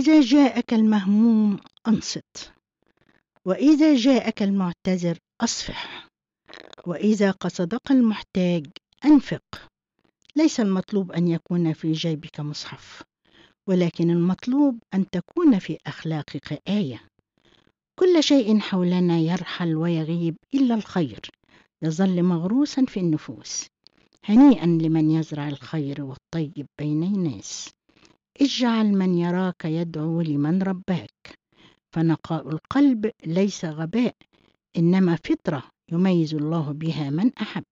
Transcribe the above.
إذا جاءك المهموم أنصت، وإذا جاءك المعتذر أصفح، وإذا قصدك المحتاج أنفق. ليس المطلوب أن يكون في جيبك مصحف، ولكن المطلوب أن تكون في أخلاقك آية. كل شيء حولنا يرحل ويغيب إلا الخير، يظل مغروسا في النفوس. هنيئا لمن يزرع الخير والطيب بين الناس. اجعل من يراك يدعو لمن رباك، فنقاء القلب ليس غباء، إنما فطرة يميز الله بها من أحب.